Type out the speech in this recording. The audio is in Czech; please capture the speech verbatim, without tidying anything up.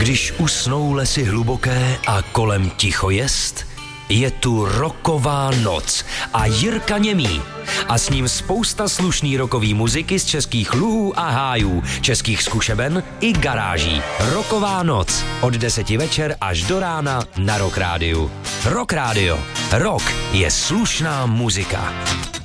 Když usnou lesy hluboké a kolem ticho jest, je tu rocková noc a Jirka Němý. A s ním spousta slušný rockový muziky z českých luhů a hájů, českých zkušeben i garáží. Rocková noc od deseti večer až do rána na Rock Rádiu. Rock Rádio. Rock je slušná muzika.